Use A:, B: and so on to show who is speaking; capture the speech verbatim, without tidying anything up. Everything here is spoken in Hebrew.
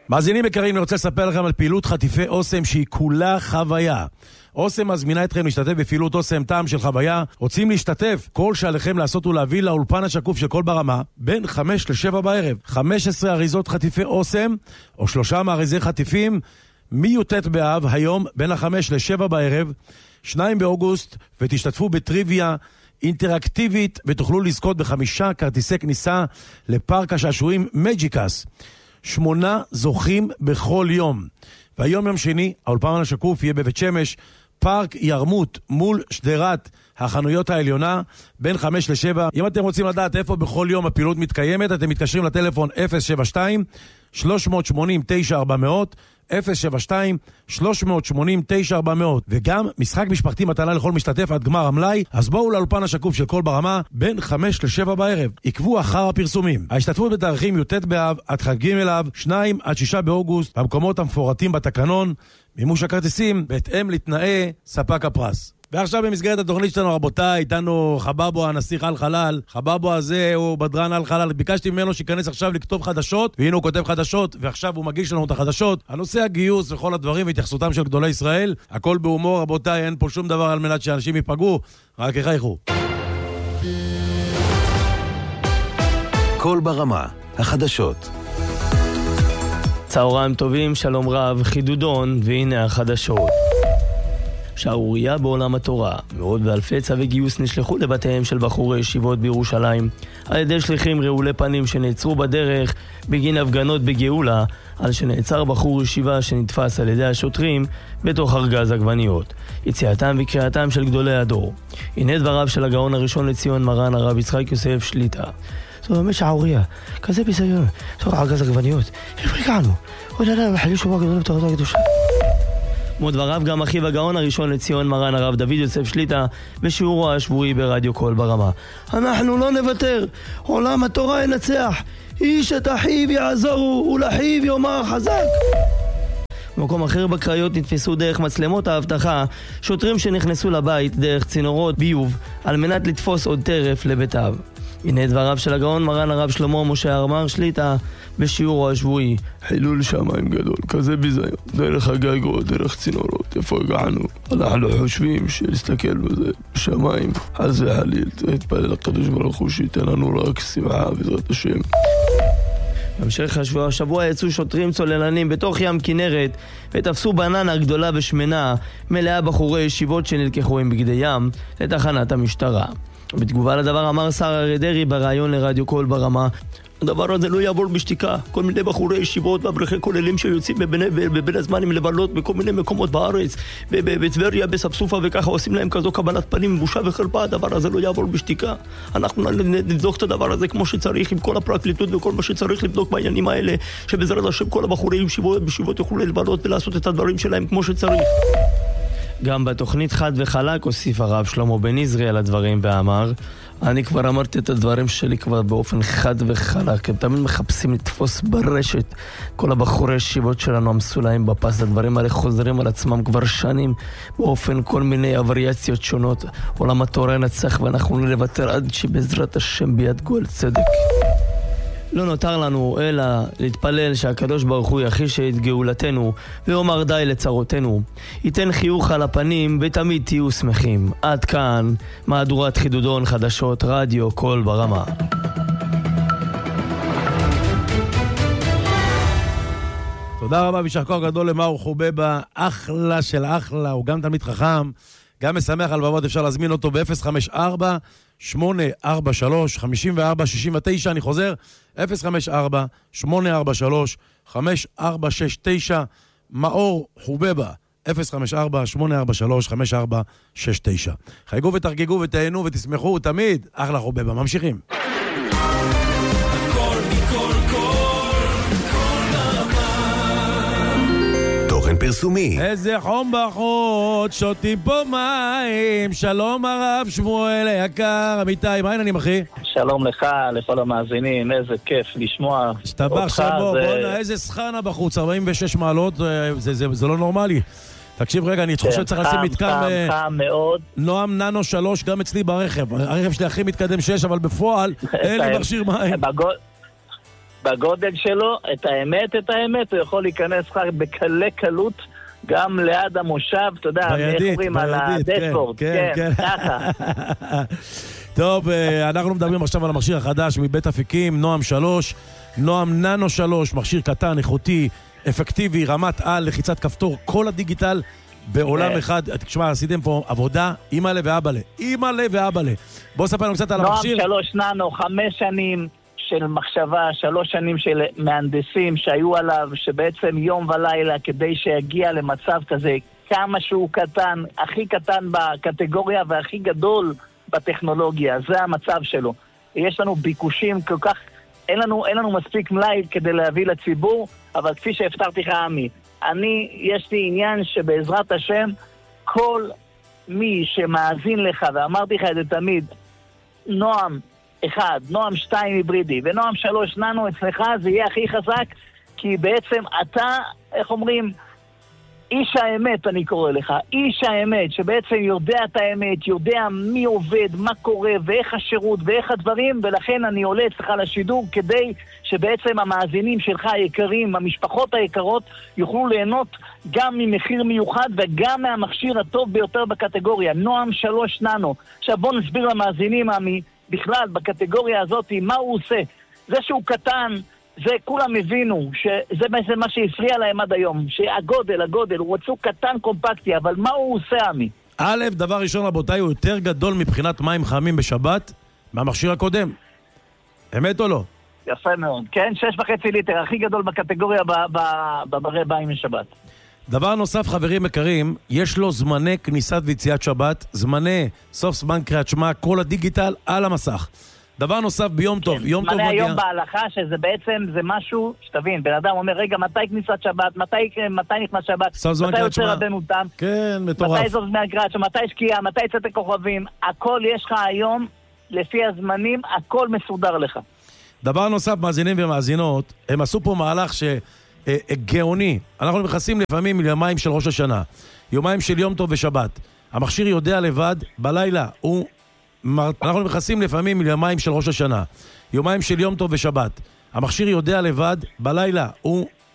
A: מאזינים יקרים, אני רוצה לספר לכם על פעילות חטיפי אוסם שהיא כולה חוויה. אוסם מזמינה אתכם להשתתף בפעילות אוסם טעם של חוויה. רוצים להשתתף? כל שעליכם לעשות הוא להביא לאולפן השקוף של כל ברמה בין חמש לשבע בערב. חמש עשרה אריזות חטיפי אוסם או שלושה מאריזי חטיפים מי"ט באב היום בין החמש לשבע בערב, שניים באוגוסט, ותשתתפו בטריוויה אינטראקטיבית ותוכלו לזכות בחמישה כרטיסי כניסה לפארק השעשועים מג'יקס. שמונה זוכים בכל יום. והיום יום שני, האולפן השקוף יהיה בבית שמש, פארק ירמות מול שדרת החנויות העליונה בין חמש לשבע. אם אתם רוצים לדעת איפה בכל יום הפעילות מתקיימת, אתם מתקשרים לטלפון אפס שבע שתיים שלוש שמונים תשע ארבע מאות, אפס שבע שתיים שלוש שמונים תשע ארבע מאות. וגם משחק משפחתי מתנה לכל משתתף עד גמר המלאי. אז בואו לאולפן השקוף של כל ברמה בין חמש לשבע בערב. עקבו אחר הפרסומים. ההשתתפות בתאריכים י"ט באב עד חג אב, שניים עד שישה באוגוסט, במקומות המפורטים בתקנון. מימוש הכרטיסים בהתאם לתנאי ספק הפרס. ועכשיו במסגרת התוכנית שלנו, רבותיי, איתנו חבבו, הנסיך על חלל. חבבו הזה הוא בדרן על חלל. ביקשתי ממנו שיכנס עכשיו לכתוב חדשות, והנה הוא כותב חדשות, ועכשיו הוא מגיש לנו את החדשות. הנושא הגיוס וכל הדברים והתייחסותם של גדולי ישראל, הכל בהומור, רבותיי, אין פה שום דבר על מנת שאנשים ייפגעו, רק יחייכו.
B: כל ברמה, החדשות.
C: צהריים טובים, שלום רב, חידודון, והנה החדשות. שערוריה בעולם התורה. מאות ואלפי צווי גיוס נשלחו לבתיהם של בחורי ישיבות בירושלים על ידי שליחים רעולי פנים שנעצרו בדרך בגין הפגנות בגאולה, על שנעצר בחור ישיבה שנתפס על ידי השוטרים בתוך ארגז עגבניות. יציאתם וקריאתם של גדולי הדור. הנה דבריו של הגאון הראשון לציון מרן הרב יצחק יוסף שליטה. זו ממש שערוריה, כזה ביזיון, תוך ארגז עגבניות. איפה הגענו? עוד עליו מחליש ומה גדול בתורתו הקדושה. כמו דבריו גם אחיו הגאון הראשון לציון מרן הרב דוד יוסף שליטה בשיעורו השבועי ברדיו כל ברמה. אנחנו לא נוותר, עולם התורה ינצח, איש את אחיו יעזורו ולאחיו יאמר חזק. במקום אחר בקריות נתפסו דרך מצלמות האבטחה שוטרים שנכנסו לבית דרך צינורות ביוב על מנת לתפוס עוד טרף לביתיו. הנה דבריו של הגאון מרן הרב שלמה משה הרמ"ר שליטה בשיעורו השבועי. חילול שמיים גדול, כזה ביזיון, דרך הגגות, דרך צינורות, איפה הגענו? אנחנו חושבים שלהסתכל בזה בשמיים, חס וחליל, תתפלל לקדוש ברוך הוא שייתן לנו רק שמחה בעזרת השם. בהמשך השבוע, השבוע יצאו שוטרים צוללנים בתוך ים כנרת ותפסו בננה גדולה ושמנה מלאה בחורי ישיבות שנלקחו עם בגדי ים לתחנת המשטרה. בתגובה לדבר אמר שר אריה דרעי בראיון לרדיו כל ברמה, הדבר הזה לא יעבור בשתיקה. כל מיני בחורי ישיבות ואברכי כוללים שיוצאים בבין הזמנים לבלות בכל מיני מקומות בארץ, בטבריה, בספסופה וככה, עושים להם כזו קבלת פנים, בושה וחרפה. הדבר הזה לא יעבור בשתיקה. אנחנו נבדוק את הדבר הזה כמו שצריך עם כל הפרקליטות וכל מה שצריך לבדוק בעניינים האלה, שבעזרת השם כל הבחורי ישיבות יוכלו לבלות ולעשות את הדברים שלהם כמו שצריך. גם בתוכנית חד וחלק הוסיף הרב שלמה בן עזרי על הדברים ואמר, אני כבר אמרתי את הדברים שלי כבר באופן חד וחלק. הם תמיד מחפשים לתפוס ברשת. כל הבחורי ישיבות שלנו עמסו להם בפס. הדברים האלה חוזרים על עצמם כבר שנים באופן כל מיני וריאציות שונות. עולם התורה ינצח ואנחנו נוותר עד שבעזרת השם ביד גואל צדק. לא נותר לנו אלא להתפלל שהקדוש ברוך הוא יחיש את גאולתנו ואומר די לצרותינו, ייתן חיוך על הפנים ותמיד תהיו שמחים. עד כאן מהדורת חידודון חדשות רדיו כל ברמה.
A: תודה רבה וישר כוח גדול למאור חובבה, אחלה של אחלה, הוא גם תלמיד חכם, גם משמח על בבות. אפשר להזמין אותו ב-אפס חמש ארבע שמונה ארבע שלוש חמש ארבע שש תשע. אני חוזר, אפס חמש ארבע שמונה ארבע שלוש חמש ארבע שש תשע. מאור חובבה, אפס חמש ארבע שמונה ארבע שלוש חמש ארבע שש תשע. חייגו ותרגגו ותהנו ותשמחו תמיד. אחלה חובבה, ממשיכים.
B: פרסומי.
A: איזה חום בחוץ, שותים פה מים. שלום הרב שמואל היקר, אמיתי, מה העניינים אחי?
D: שלום לך, לכל המאזינים, איזה כיף לשמוע
A: שתבח שבו, זה... בוא'נה, איזה סחנה בחוץ, ארבעים ושש מעלות, זה, זה, זה, זה לא נורמלי. תקשיב רגע, אני חושב שצריך לשים מתקן...
D: חם, חם מאוד.
A: נועם ננו שלוש, גם אצלי ברכב. הרכב שלי הכי מתקדם שש, אבל בפועל אין לי מכשיר מים.
D: בגול... בגודל שלו, את האמת, את האמת, הוא יכול להיכנס לך בקלי קלות, גם ליד המושב, אתה יודע, איך אומרים על הדשבורד, כן, כן, ככה.
A: טוב, אנחנו מדברים עכשיו על המכשיר החדש מבית אפיקים, נועם שלוש, נועם ננו שלוש, מכשיר קטן, איכותי, אפקטיבי, רמת על, לחיצת כפתור, כל הדיגיטל בעולם אחד. תשמע, עשיתם פה עבודה, אימא'לה ואבא'לה, אימא'לה ואבא'לה. בוא ספר לנו קצת על המכשיר.
D: נועם שלוש ננו, חמש שנים של מחשבה, שלוש שנים של מהנדסים שהיו עליו, שבעצם יום ולילה כדי שיגיע למצב כזה, כמה שהוא קטן, הכי קטן בקטגוריה והכי גדול בטכנולוגיה, זה המצב שלו. יש לנו ביקושים כל כך, אין לנו, אין לנו מספיק מלאי כדי להביא לציבור, אבל כפי שהפתרתי לך עמי, אני, יש לי עניין שבעזרת השם, כל מי שמאזין לך, ואמרתי לך את זה תמיד, נועם אחד, נועם שתיים היברידי, ונועם שלוש ננו אצלך, זה יהיה הכי חזק, כי בעצם אתה, איך אומרים, איש האמת אני קורא לך, איש האמת שבעצם יודע את האמת, יודע מי עובד, מה קורה ואיך השירות ואיך הדברים, ולכן אני עולה אצלך לשידור כדי שבעצם המאזינים שלך היקרים, המשפחות היקרות, יוכלו ליהנות גם ממחיר מיוחד וגם מהמכשיר הטוב ביותר בקטגוריה, נועם שלוש ננו. עכשיו בוא נסביר למאזינים עמי, בכלל בקטגוריה הזאת, מה הוא עושה. זה שהוא קטן, זה כולם הבינו, שזה מה שהפריע להם עד היום, שהגודל, הגודל, הוא רצו קטן קומפקטי, אבל מה הוא עושה עמי?
A: א', דבר ראשון רבותיי, הוא יותר גדול מבחינת מים חמים בשבת מהמכשיר הקודם. אמת או לא?
D: יפה מאוד. כן, שש וחצי ליטר, הכי גדול בקטגוריה בברי ביים לשבת.
A: דבר נוסף, חברים יקרים, יש לו זמני כניסת ויציאת שבת, זמני סוף זמן קריאת שמע, כל הדיגיטל על המסך. דבר נוסף, ביום טוב,
D: כן,
A: יום טוב מגיע...
D: זמני היום בהלכה, שזה בעצם, זה משהו, שתבין, בן אדם אומר, רגע, מתי כניסת שבת, מתי, מתי נכנס שבת, מתי יוצא רבנו תם,
A: כן, מטורף.
D: מתי זאת מהקריאת שמע, מתי שקיעה, מתי יצאת כוכבים, הכל יש לך היום, לפי הזמנים, הכל מסודר לך.
A: דבר נוסף, מאזינים ומאזינות, הם עשו פה מהלך ש... גאוני. אנחנו נכנסים לפעמים ליומיים של ראש השנה, יומיים של יום טוב ושבת. המכשיר יודע לבד, בלילה הוא... אנחנו נכנסים לפעמים ליומיים של ראש השנה, יומיים של יום טוב ושבת. המכשיר יודע לבד, בלילה הוא